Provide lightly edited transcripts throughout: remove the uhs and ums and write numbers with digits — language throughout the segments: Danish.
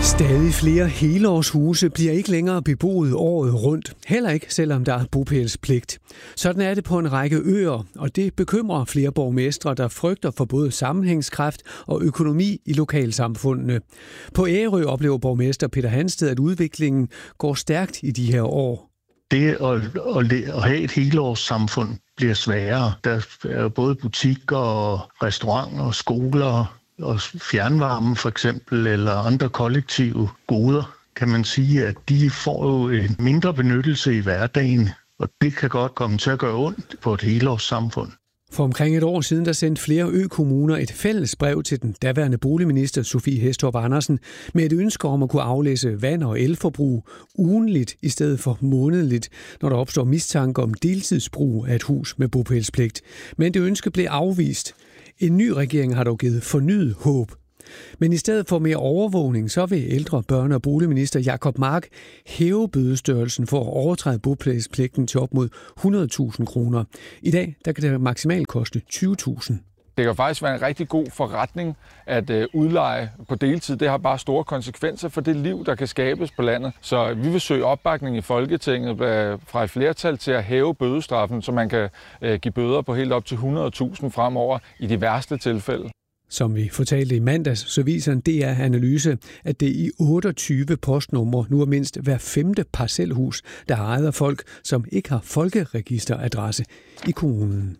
Stadig flere helårshuse bliver ikke længere beboet året rundt. Heller ikke, selvom der er bopælspligt. Sådan er det på en række øer, og det bekymrer flere borgmestre, der frygter for både sammenhængskraft og økonomi i lokalsamfundene. På Ærø oplever borgmester Peter Hansted, at udviklingen går stærkt i de her år. Det at have et helårssamfund bliver sværere. Der er både butikker og restauranter og skoler og fjernvarme for eksempel, eller andre kollektive goder, kan man sige, at de får jo en mindre benyttelse i hverdagen, og det kan godt komme til at gøre ondt på et helårssamfund. For omkring et år siden, der sendte flere ø-kommuner et fælles brev til den daværende boligminister Sophie Hæstorp Andersen med et ønske om at kunne aflæse vand- og elforbrug ugenligt i stedet for månedligt, når der opstår mistanke om deltidsbrug af et hus med bopælspligt. Men det ønske blev afvist. En ny regering har dog givet fornyet håb. Men i stedet for mere overvågning, så vil ældre børne- og boligminister Jacob Mark hæve bødestørrelsen for at overtræde bopælspligten til op mod 100.000 kroner. I dag der kan det maksimalt koste 20.000. Det kan faktisk være en rigtig god forretning at udleje på deltid. Det har bare store konsekvenser for det liv, der kan skabes på landet. Så vi vil søge opbakning i Folketinget fra et flertal til at hæve bødestraffen, så man kan give bøder på helt op til 100.000 fremover i de værste tilfælde. Som vi fortalte i mandags, så viser en DR-analyse, at det i 28 postnumre nu er mindst hver 5. parcelhus, der er ejet af folk, som ikke har folkeregisteradresse i kommunen.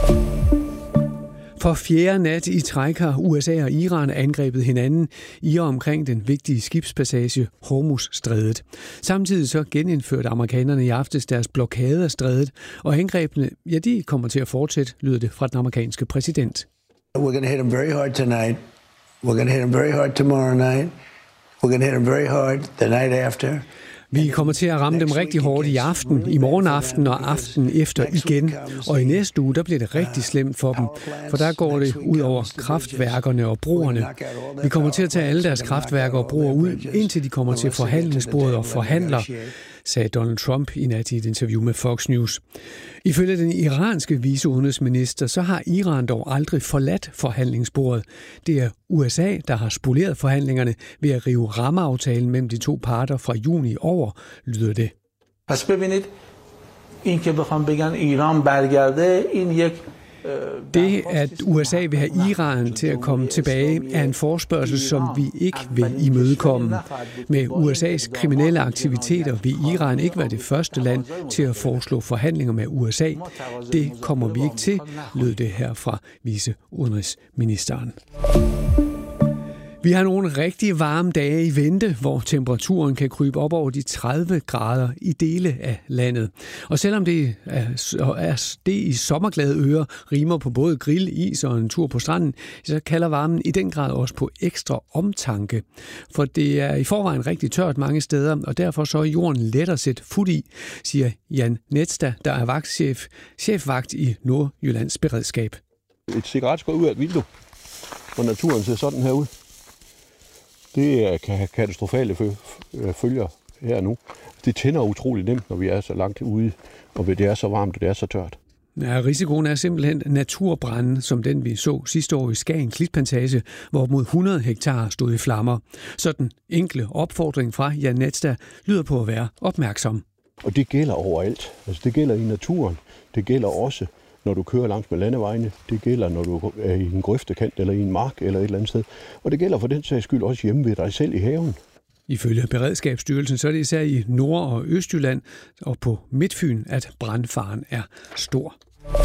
For fjerde nat i træk har USA og Iran angrebet hinanden i og omkring den vigtige skibspassage Hormuzstrædet. Samtidig så genindførte amerikanerne i aftes deres blokade af strædet, og angrebene, ja, de kommer til at fortsætte, lyder det fra den amerikanske præsident. We're going to hit them very hard tonight. We're going to hit them very hard tomorrow night. We're going to hit them very hard the night after. Vi kommer til at ramme dem rigtig hårdt i aften, i morgen aften og aften efter igen. Og i næste uge, der bliver det rigtig slemt for dem, for der går det ud over kraftværkerne og broerne. Vi kommer til at tage alle deres kraftværker og broer ud, indtil de kommer til forhandlingsbordet og forhandler, sagde Donald Trump i nat i et interview med Fox News. Ifølge den iranske viceudenrigsminister, så har Iran dog aldrig forladt forhandlingsbordet. Det er USA, der har spoleret forhandlingerne ved at rive rammeaftalen mellem de to parter fra juni over, lyder det. پس ببینید این که بخوام بگن ایران برگرده این یک Det, at USA vil have Iran til at komme tilbage, er en forespørgsel, som vi ikke vil imødekomme. Med USA's kriminelle aktiviteter vil Iran ikke være det første land til at foreslå forhandlinger med USA. Det kommer vi ikke til, lød det her fra viceudenrigsministeren. Vi har nogle rigtig varme dage i vente, hvor temperaturen kan krybe op over de 30 grader i dele af landet. Og selvom det i sommerglade øer rimer på både grill, is og en tur på stranden, så kalder varmen i den grad også på ekstra omtanke. For det er i forvejen rigtig tørt mange steder, og derfor så er jorden let at sætte fod i, siger Jan Netstad, der er chefvagt i Nordjyllands Beredskab. Et cigaretskår ud af et vindue, og naturen ser sådan her ud. Det kan have katastrofale følger her nu. Det tænder utroligt nemt, når vi er så langt ude, og det er så varmt, og det er så tørt. Ja, risikoen er simpelthen naturbranden, som den vi så sidste år i Skagen Klitplantage, hvor op mod 100 hektar stod i flammer. Så den enkle opfordring fra Jan Netstad lyder på at være opmærksom. Og det gælder overalt. Altså det gælder i naturen. Det gælder også, når du kører langs med landevejene. Det gælder, når du er i en grøftekant eller i en mark eller et eller andet sted. Og det gælder for den sags skyld også hjemme ved dig selv i haven. Ifølge Beredskabsstyrelsen så er det især i Nord- og Østjylland og på Midtfyn, at brandfaren er stor.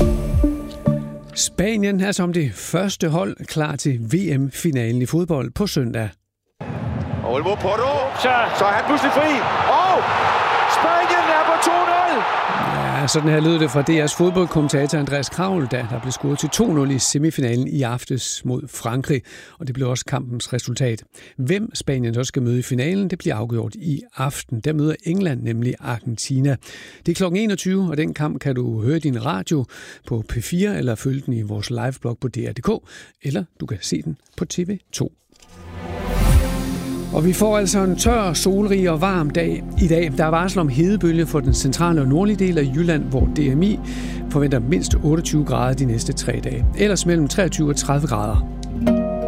Spanien er som det første hold klar til VM-finalen i fodbold på søndag. Olmo Porto, så er han pludselig fri. Og Spanien er på 2-0! Ja, sådan her lød det fra DR's fodboldkommentator Andreas Kravl, da der blev scoret til 2-0 i semifinalen i aftes mod Frankrig, og det blev også kampens resultat. Hvem Spanien også skal møde i finalen, det bliver afgjort i aften. Der møder England nemlig Argentina. Det er kl. 21, og den kamp kan du høre i din radio på P4, eller følge den i vores liveblog på DR.dk, eller du kan se den på TV2. Og vi får altså en tør, solrig og varm dag i dag. Der er varsel om hedebølge for den centrale og nordlige del af Jylland, hvor DMI forventer mindst 28 grader de næste 3 dage. Ellers mellem 23 og 30 grader.